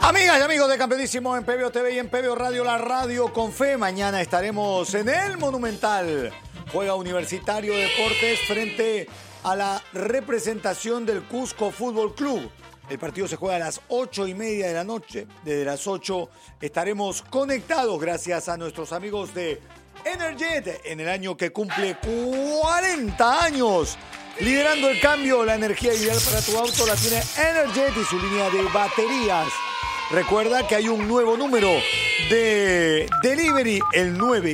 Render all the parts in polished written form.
Amigas y amigos de Campeonísimo en PBO TV y en PBO Radio, la radio con fe. Mañana estaremos en el Monumental. Juega Universitario Deportes frente a la representación del Cusco Fútbol Club. El partido se juega a las 8:30 de la noche. Desde las 8 estaremos conectados gracias a nuestros amigos de Energet en el año que cumple 40 años. Liderando el cambio, la energía ideal para tu auto la tiene Energet y su línea de baterías. Recuerda que hay un nuevo número de delivery, el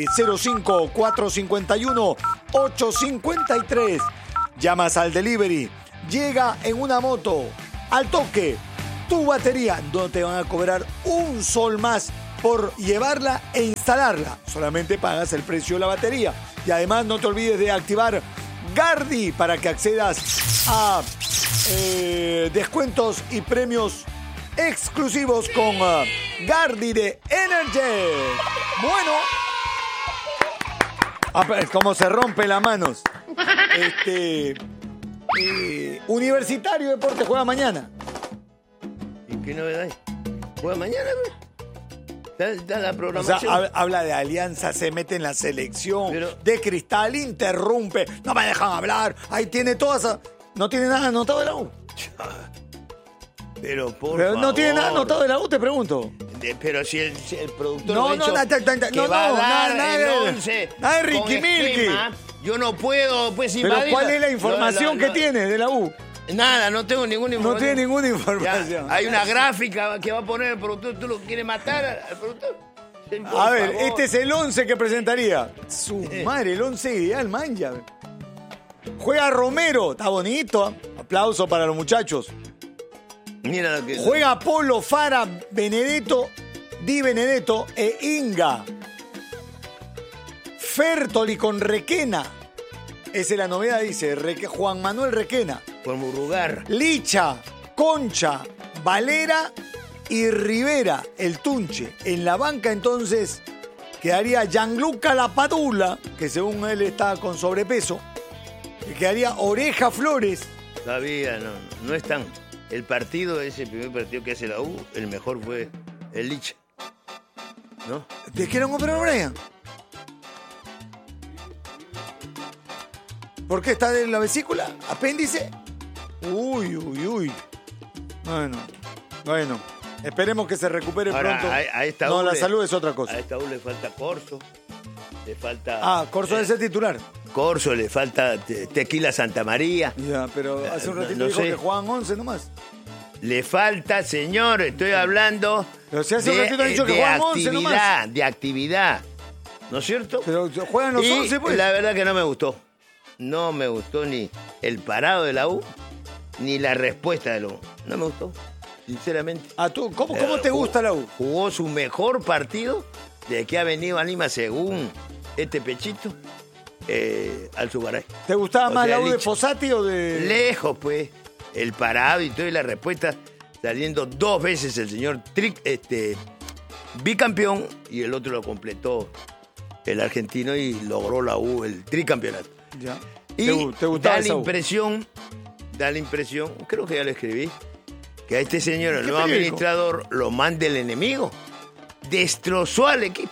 905-451-853. Llamas al delivery, llega en una moto, al toque, tu batería, donde te van a cobrar un sol más por llevarla e instalarla. Solamente pagas el precio de la batería. Y además no te olvides de activar Gardi para que accedas a descuentos y premios exclusivos con Gardi de Energet. Bueno, cómo se rompen las manos. Universitario Deportes juega mañana. ¿Y qué novedad hay? ¿Juega mañana, güey? Está la programación. O sea, habla de Alianza, se mete en la selección, de Cristal, interrumpe, no me dejan hablar, ahí tiene todas. No tiene nada anotado de la U. Pero por favor. No tiene nada anotado de la U, te pregunto. Pero si el productor no, ha dicho nada el 11 nada de Ricky Milky. Yo no puedo, pues, invadir. Pero ¿cuál es la información que tiene de la U? Nada, no tengo ninguna información. No tiene ninguna información. Ya, hay una gráfica que va a poner el productor. ¿Tú lo quieres matar al productor? A ver, este es el 11 que presentaría. Su madre, el 11 ideal, man, ya. Juega Romero, está bonito. Aplauso para los muchachos. Mira lo que... Juega Polo, Fara, Benedetto, Di Benedetto e Inga. Fertoli con Requena. Esa es la novedad, dice Juan Manuel Requena. Por Murrugar. Licha, Concha, Valera y Rivera, el Tunche. En la banca entonces quedaría Gianluca Lapadula, que según él está con sobrepeso. Quedaría Oreja Flores. Todavía no están. El partido, ese primer partido que hace la U, el mejor fue el Licha. ¿No? ¿De qué era un operador, Brian? ¿Por qué está en la vesícula? ¿Apéndice? Uy. Bueno. Esperemos que se recupere pronto. A esta la salud es otra cosa. A esta U le falta Corso. Le falta... Corso debe ser titular. Corso, le falta Tequila Santa María. Ya, pero hace un ratito dijo que jugaban 11 nomás. Le falta, señor, estoy hablando pero si hace un ratito ha dicho que juegan 11 nomás. De actividad, ¿no es cierto? Pero juegan los 11, pues. La verdad que no me gustó. No me gustó ni el parado de la U, ni la respuesta de la U. No me gustó, sinceramente. ¿Cómo te gusta la U? Jugó su mejor partido desde que ha venido a Lima, según este Pechito, al Sugaray. ¿Te gustaba más la U de Fossati o de...? Lejos, pues. El parado y todo, y la respuesta saliendo 2 veces el señor bicampeón, y el otro lo completó el argentino y logró la U el tricampeonato. Ya. Y ¿Te gustaba da la impresión, creo que ya lo escribí, que a este señor, el nuevo administrador, lo manda el enemigo. Destrozó al equipo.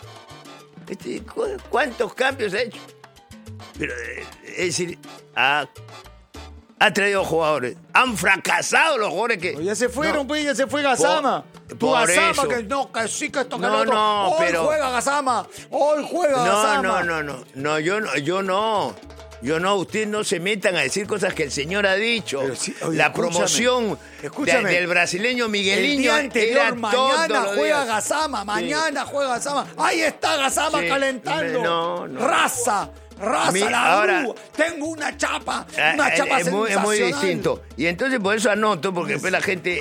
¿Cuántos cambios ha hecho? Pero, es decir, ha traído jugadores. Han fracasado los jugadores que... Ya se fueron, pues, ya se fue Gassama. Gassama, eso. que no, que sí, que esto, que no, lo otro. No, hoy pero... juega Gassama. Hoy juega Gassama. No, yo no. Ustedes no se metan a decir cosas que el señor ha dicho. Sí, oye, la promoción del brasileño Miguelinho. El día anterior, era mañana juega días. Gassama. Mañana juega Gassama. Ahí está Gassama calentando. No. Raza, ahora, tengo una chapa es muy distinto. Y entonces por eso anoto, porque después la gente,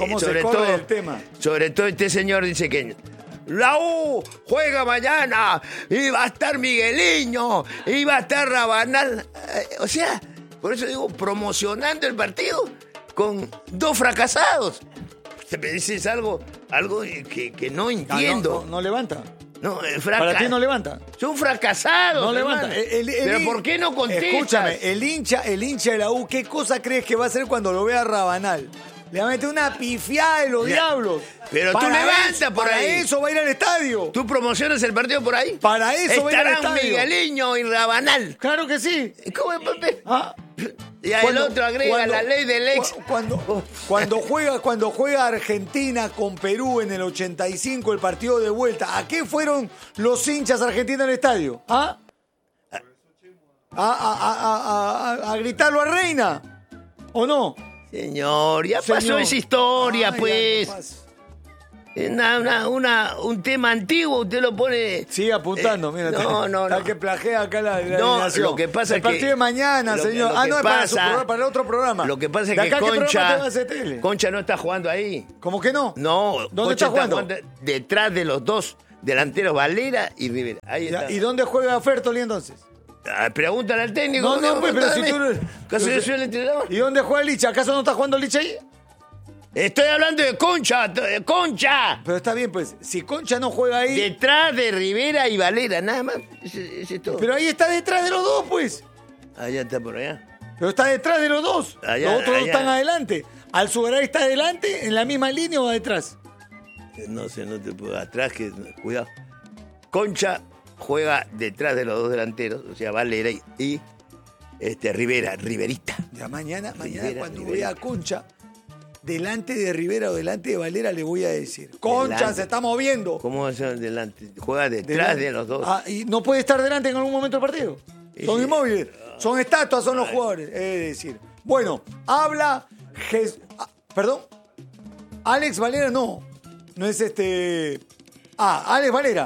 sobre todo este señor dice que la U juega mañana y va a estar Miguelinho y va a estar Rabanal. O sea, por eso digo, promocionando el partido con 2 fracasados. Me dices algo que no entiendo. No levanta. No, para ti no levanta. Son fracasados. No levanta. Pero ¿por qué no contestas? Escúchame, el hincha de la U, ¿qué cosa crees que va a hacer cuando lo vea Rabanal? Le va a meter una pifiada de los diablos. Pero tú levantas por ahí. Para eso va a ir al estadio. ¿Tú promocionas el partido por ahí? Para eso va a ir al estadio. Estarán Migueliño y Rabanal. Claro que sí. ¿Cómo es, Pepe? Y el otro agrega la ley del ex. Cuando juega Argentina con Perú en el 85, el partido de vuelta, ¿a qué fueron los hinchas argentinos al estadio? ¿A gritarlo a Reina? ¿O no? Señor, ya pasó esa historia, pues. Un tema antiguo, usted lo pone... Sigue apuntando, mira. No. Tal que plagea acá la alineación. Lo que pasa es que... El partido de mañana, señor. No es para el otro programa. Lo que pasa es que Concha no está jugando ahí. ¿Cómo que no? No. ¿Dónde está jugando? Detrás de los dos delanteros, Valera y Rivera. Ahí está. ¿Y dónde juega Fertoli entonces? Pregúntale al técnico. No, pues, pero si tú... ¿Acaso yo soy el entrenador? ¿Y dónde juega Licha? ¿Acaso no está jugando Licha ahí? Estoy hablando de Concha. Pero está bien, pues, si Concha no juega ahí... Detrás de Rivera y Valera, nada más. Ese es todo. Pero ahí está detrás de los dos, pues. Allá está por allá. Pero está detrás de los dos. Los otros dos están adelante. Alzugaray está adelante, en la misma línea o atrás. No sé, no te puedo... Atrás, cuidado. Concha juega detrás de los dos delanteros, o sea, Valera y Riverita. Ya mañana cuando vea a Concha... Delante de Rivera o delante de Valera le voy a decir. Concha delante. Se está moviendo. ¿Cómo va a ser delante? Juega detrás de los dos. ¿Y no puede estar delante en algún momento del partido? Son inmóviles. Son estatuas, son los jugadores. Es decir. Bueno, habla... Perdón. Alex Valera no. No es Alex Valera.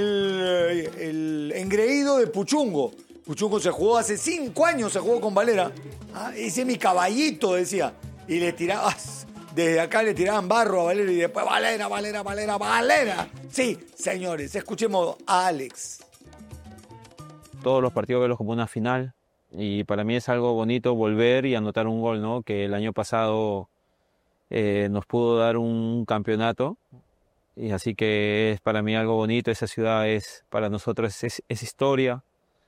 El engreído de Puchungo. Puchungo se jugó hace 5 años, se jugó con Valera. Ese es mi caballito, decía. Y le tiraban, desde acá le tiraban barro a Valera y después Valera. Sí, señores, escuchemos a Alex. Todos los partidos veo como una final y para mí es algo bonito volver y anotar un gol, ¿no? Que el año pasado nos pudo dar un campeonato y así que es para mí algo bonito. Esa ciudad es para nosotros es historia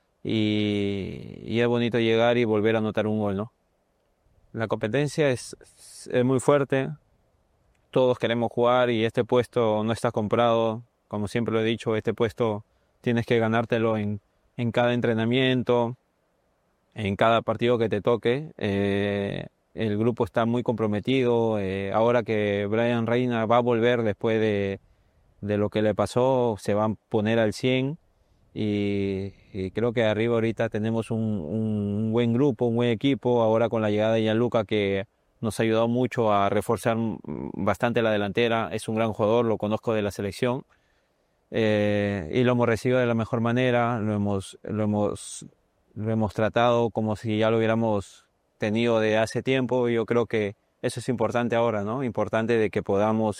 y es bonito llegar y volver a anotar un gol, ¿no? La competencia es muy fuerte, todos queremos jugar y este puesto no está comprado, como siempre lo he dicho, este puesto tienes que ganártelo en cada entrenamiento, en cada partido que te toque. El grupo está muy comprometido, ahora que Brian Reina va a volver después de lo que le pasó, se va a poner al 100%. Y creo que arriba ahorita tenemos un buen grupo, un buen equipo, ahora con la llegada de Gianluca que nos ha ayudado mucho a reforzar bastante la delantera, es un gran jugador, lo conozco de la selección y lo hemos recibido de la mejor manera, lo hemos tratado como si ya lo hubiéramos tenido de hace tiempo y yo creo que eso es importante ahora, ¿no? Importante de que podamos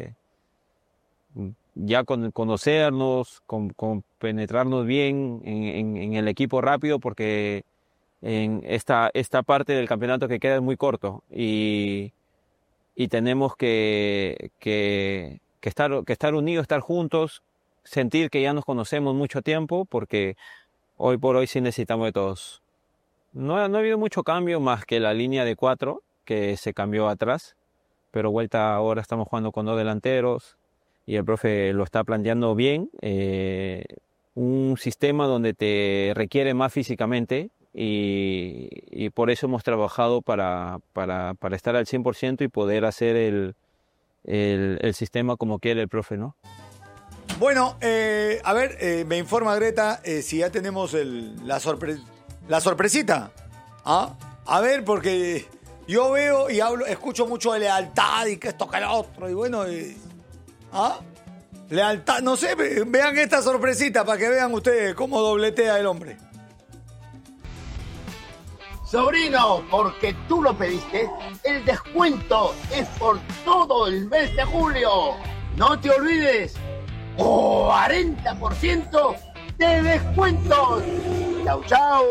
ya conocernos, penetrarnos bien en el equipo rápido porque en esta parte del campeonato que queda es muy corto y tenemos que estar unidos, estar juntos, sentir que ya nos conocemos mucho tiempo porque hoy por hoy sí necesitamos de todos. No ha habido mucho cambio más que la línea de 4 que se cambió atrás, pero vuelta ahora estamos jugando con 2 delanteros. Y el profe lo está planteando bien, un sistema donde te requiere más físicamente y por eso hemos trabajado para estar al 100% y poder hacer el sistema como quiere el profe, ¿no? Bueno, a ver, me informa Greta si ya tenemos la sorpresita. A ver, porque yo veo y escucho mucho de lealtad y que esto que lo otro y bueno... Lealtad, no sé, vean esta sorpresita para que vean ustedes cómo dobletea el hombre. Sobrino, porque tú lo pediste, el descuento es por todo el mes de julio. No te olvides, 40% de descuentos. Chau, chau.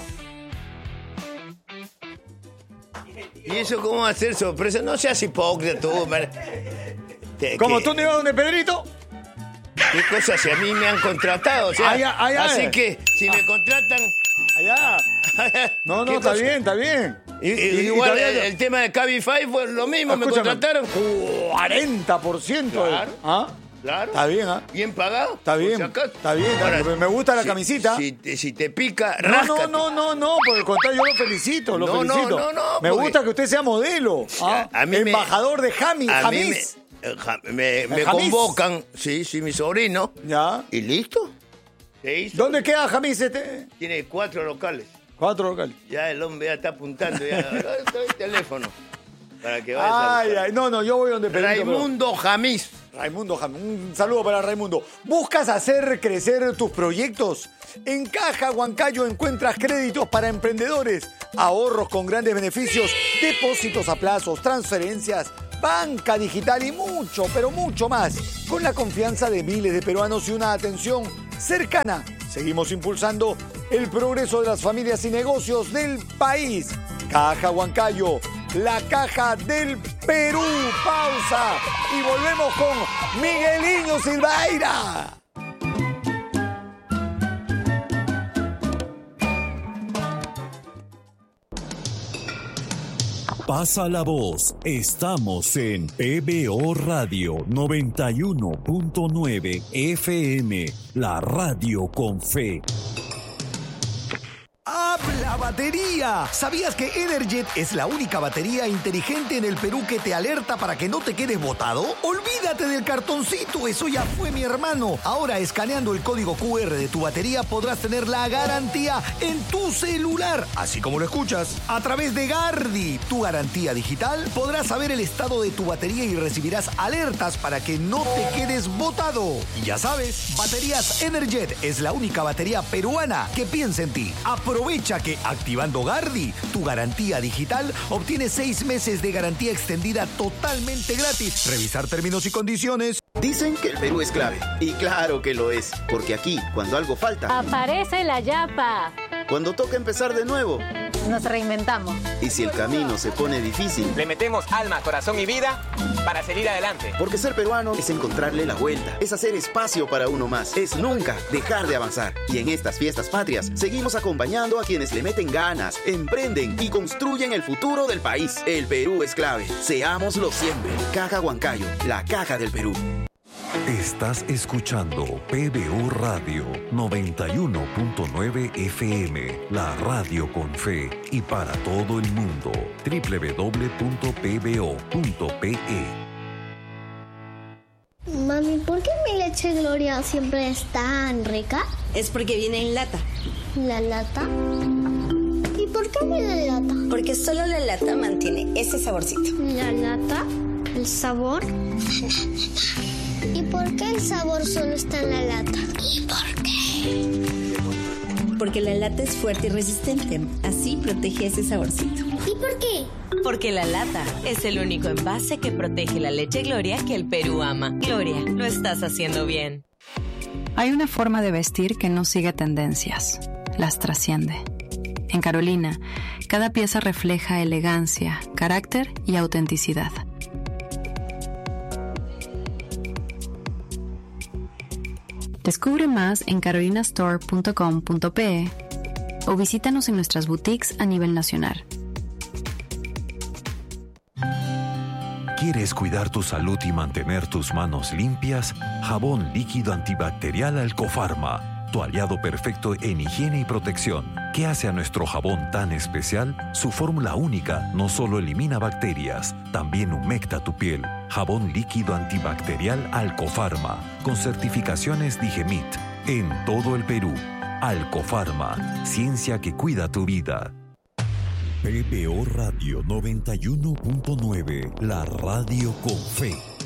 ¿Y eso cómo va a ser sorpresa? No seas hipócrita tú, man. ¿Cómo tú no ibas donde Pedrito? ¿Qué cosas? Si a mí me han contratado, o sea, así que si me contratan... Allá. No, está bien. Igual el tema de Cabify fue lo mismo, escúchame, me contrataron. 40%. Claro. ¿Ah? Claro. Está bien, ¿ah? Bien pagado. Está bien. Está bien. Ahora, me gusta la camisita. Si te pica, ráscate. No. Por el contrario, yo lo felicito. Me gusta que usted sea modelo. Embajador de Jamis. Me convocan, sí, mi sobrino. Ya. ¿Y listo? ¿Dónde queda Jamis Tiene 4 locales. 4 locales. Ya el hombre ya está apuntando. Ya el teléfono. Para que vayas yo voy donde Pedrito. Raimundo Jamis. Un saludo para Raimundo. ¿Buscas hacer crecer tus proyectos? En Caja Huancayo encuentras créditos para emprendedores, ahorros con grandes beneficios, depósitos a plazos, transferencias, banca digital y mucho, pero mucho más. Con la confianza de miles de peruanos y una atención cercana, seguimos impulsando el progreso de las familias y negocios del país. Caja Huancayo, la caja del Perú. Pausa y volvemos con Miguelinho Silveira. Pasa la voz. Estamos en PBO Radio 91.9 FM, la radio con fe. ¡Habla batería! ¿Sabías que Energet es la única batería inteligente en el Perú que te alerta para que no te quedes botado? Olvídate del cartoncito, eso ya fue, mi hermano. Ahora, escaneando el código QR de tu batería, podrás tener la garantía en tu celular, así como lo escuchas. A través de Gardi, tu garantía digital, podrás saber el estado de tu batería y recibirás alertas para que no te quedes botado. Y ya sabes, Baterías Energet es la única batería peruana que piensa en ti. Aprovecha que activando Gardi, tu garantía digital, obtienes 6 meses de garantía extendida totalmente gratis. Revisar términos y condiciones. Dicen que el Perú es clave. Y claro que lo es. Porque aquí, cuando algo falta, aparece la yapa. Cuando toca empezar de nuevo, nos reinventamos. Y si el camino se pone difícil, le metemos alma, corazón y vida para salir adelante. Porque ser peruano es encontrarle la vuelta, es hacer espacio para uno más, es nunca dejar de avanzar. Y en estas fiestas patrias, seguimos acompañando a quienes le meten ganas, emprenden y construyen el futuro del país. El Perú es clave. Seámoslo siempre. Caja Huancayo, la caja del Perú. Estás escuchando PBO Radio 91.9 FM, la radio con fe y para todo el mundo. www.pbo.pe. Mami, ¿por qué mi leche Gloria siempre es tan rica? Es porque viene en lata. ¿La lata? ¿Y por qué viene en lata? Porque solo la lata mantiene ese saborcito. ¿La lata? ¿El sabor? ¿Y por qué el sabor solo está en la lata? ¿Y por qué? Porque la lata es fuerte y resistente. Así protege ese saborcito. ¿Y por qué? Porque la lata es el único envase que protege la leche Gloria que el Perú ama. Gloria, lo estás haciendo bien. Hay una forma de vestir que no sigue tendencias. Las trasciende. En Carolina, cada pieza refleja elegancia, carácter y autenticidad. Descubre más en carolinastore.com.pe o visítanos en nuestras boutiques a nivel nacional. ¿Quieres cuidar tu salud y mantener tus manos limpias? Jabón líquido antibacterial Alcofarma, tu aliado perfecto en higiene y protección. ¿Qué hace a nuestro jabón tan especial? Su fórmula única no solo elimina bacterias, también humecta tu piel. Jabón líquido antibacterial Alcofarma, con certificaciones Digemit, en todo el Perú. Alcofarma, ciencia que cuida tu vida. PBO Radio 91.9, la radio con fe.